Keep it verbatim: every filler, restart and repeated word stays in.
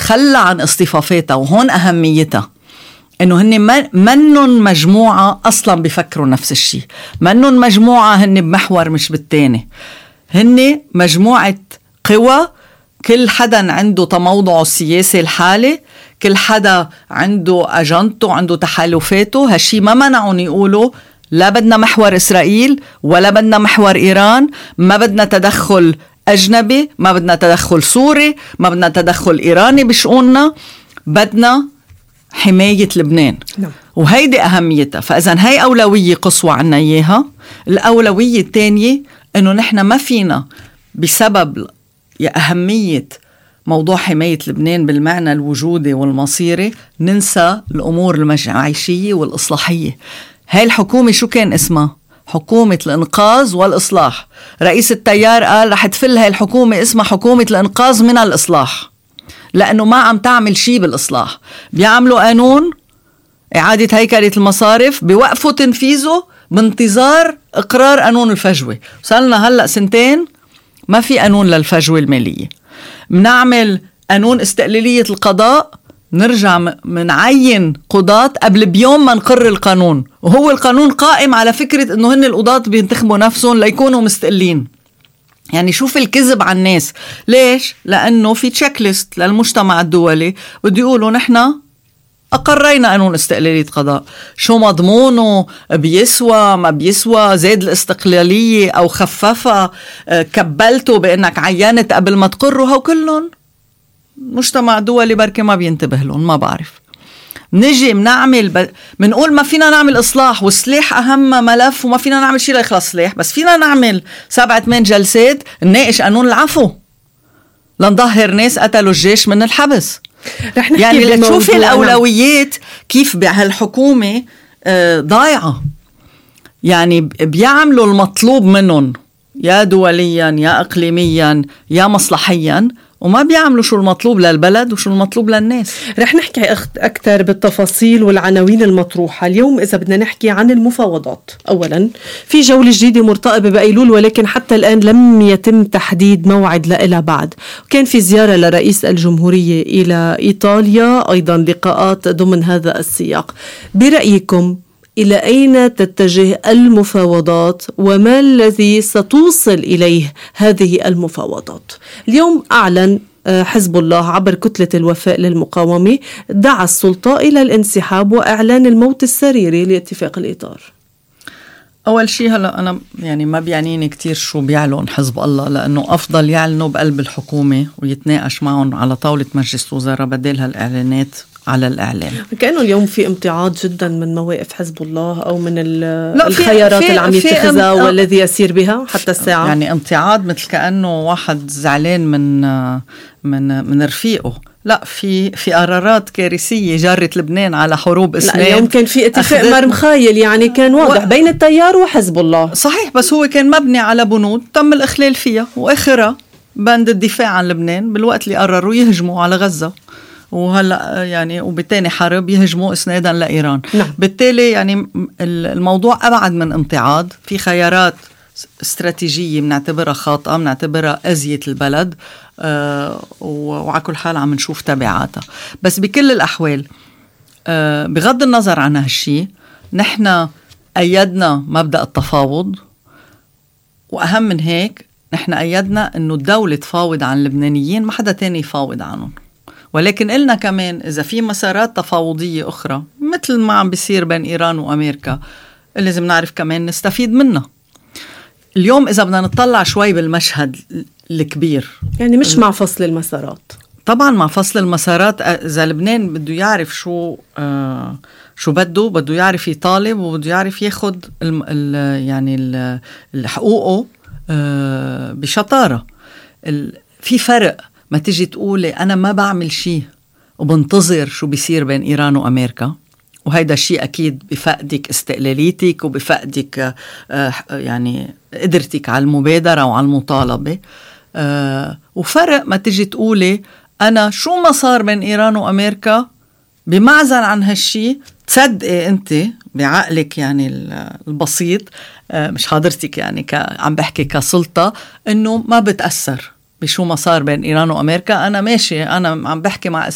تتخلى عن اصطفافاتها. وهون أهميتها إنه هن منن مجموعة أصلا بيفكروا نفس الشيء، منن مجموعة هن بمحور مش بالتاني، هن مجموعة قوى كل حدا عنده تموضعه السياسي الحالي، كل حدا عنده أجندته، عنده تحالفاته. هالشي ما منعون يقولوا لا بدنا محور إسرائيل ولا بدنا محور إيران، ما بدنا تدخل أجنبي، ما بدنا تدخل سوري، ما بدنا تدخل إيراني بشؤوننا، بدنا حماية لبنان. نعم. وهيدي أهميتها. فإذا هاي أولوية قصوى عنا إياها. الأولوية الثانية إنه نحن ما فينا بسبب أهمية موضوع حماية لبنان بالمعنى الوجودي والمصيري ننسى الأمور المعيشية والإصلاحية. هاي الحكومة شو كان اسمها؟ حكومة الإنقاذ والإصلاح. رئيس التيار قال رح تفل هاي الحكومة اسمها حكومة الإنقاذ من الإصلاح، لأنه ما عم تعمل شيء بالإصلاح. بيعملوا قانون إعادة هيكلة المصارف، بيوقفوا تنفيذه بانتظار إقرار قانون الفجوة. وصلنا هلأ سنتين ما في قانون للفجوة المالية. منعمل قانون استقلالية القضاء، نرجع منعين قضاة قبل بيوم ما نقر القانون، وهو القانون قائم على فكرة إنه هن القضاة بينتخبوا نفسهم ليكونوا مستقلين. يعني شوف الكذب على الناس. ليش؟ لأنه في تشيك ليست للمجتمع الدولي بده يقولوا نحن أقرينا قانون استقلالية قضاء، شو مضمونه، بيسوى ما بيسوى، زاد الاستقلالية أو خففها، كبلته بأنك عينت قبل ما تقرها، وكلهم مجتمع دولي بركي ما بينتبه لهم، ما بعرف. نجي منعمل ب... منقول ما فينا نعمل إصلاح والسلاح أهم ملف وما فينا نعمل شيء ليخلص سلاح، بس فينا نعمل سبعة ثمان جلسات نناقش قانون العفو لنظهر ناس قتلوا الجيش من الحبس. رح نحكي يعني لتشوفي الأولويات كيف بهالحكومة ضايعة. يعني بيعملوا المطلوب منهم يا دوليا يا إقليميا يا مصلحيا، وما بيعملوا شو المطلوب للبلد وشو المطلوب للناس. رح نحكي أكثر بالتفاصيل والعناوين المطروحة اليوم. إذا بدنا نحكي عن المفاوضات، أولا في جولة جديدة مرتقبة بأيلول، ولكن حتى الآن لم يتم تحديد موعد لها بعد. كان في زيارة لرئيس الجمهورية إلى إيطاليا، أيضا لقاءات ضمن هذا السياق. برأيكم إلى أين تتجه المفاوضات وما الذي ستوصل إليه هذه المفاوضات؟ اليوم أعلن حزب الله عبر كتلة الوفاء للمقاومة دعا السلطة إلى الانسحاب وإعلان الموت السريري لاتفاق الإطار. أول شيء هلأ أنا يعني ما بيعنيني كتير شو بيعلن حزب الله، لأنه أفضل يعلنوا بقلب الحكومة ويتناقش معهم على طاولة مجلس الوزراء بدل هالإعلانات على الإعلام. كأنه اليوم في امتعاض جدا من مواقف حزب الله أو من الخيارات اللي عم يتخذها والذي يسير بها حتى الساعة. يعني امتعاض مثل كأنه واحد زعلان من من من رفيقه. لا، في في قرارات كارثية جرت لبنان على حروب إسلام. لا، اليوم كان في اتفاق مرمخايل، يعني كان واضح و... بين التيار وحزب الله. صحيح، بس هو كان مبني على بنود تم الإخلال فيها، وآخرها بند الدفاع عن لبنان بالوقت اللي قرروا يهجموا على غزة، وهلا يعني وبالتالي حرب يهجموا اسنادا لإيران. نعم. بالتالي يعني الموضوع أبعد من امتعاض، في خيارات استراتيجية بنعتبرها خاطئة، بنعتبرها أذية البلد، آه وعلى كل حال عم نشوف تبعاتها. بس بكل الأحوال آه بغض النظر عن هالشي، نحن أيدنا مبدأ التفاوض، وأهم من هيك نحن أيدنا أنه الدولة تفاوض عن اللبنانيين، ما حدا تاني يفاوض عنهم. ولكن قلنا كمان إذا في مسارات تفاوضية أخرى مثل ما عم بيصير بين إيران وأمريكا لازم نعرف كمان نستفيد منها. اليوم إذا بدنا نطلع شوي بالمشهد الكبير، يعني مش مع فصل المسارات، طبعا مع فصل المسارات. إذا لبنان بده يعرف شو آه شو بده بده يعرف يطالب وبده يعرف ياخد ال ال يعني الحقوقه آه بشطارة. في فرق ما تيجي تقولي أنا ما بعمل شيء وبنتظر شو بيصير بين إيران وأمريكا، وهيدا الشيء أكيد بفقدك استقلاليتك وبفقدك آه يعني قدرتك على المبادرة وعلى المطالبة. آه وفرق ما تيجي تقولي أنا شو ما صار بين إيران وأمريكا بمعزل عن هالشيء تصدقي أنت بعقلك يعني البسيط، آه مش حاضرتك يعني عم بحكي كسلطة، إنه ما بتأثر بشو ما صار بين إيران وأمريكا. أنا ماشي، أنا عم بحكي مع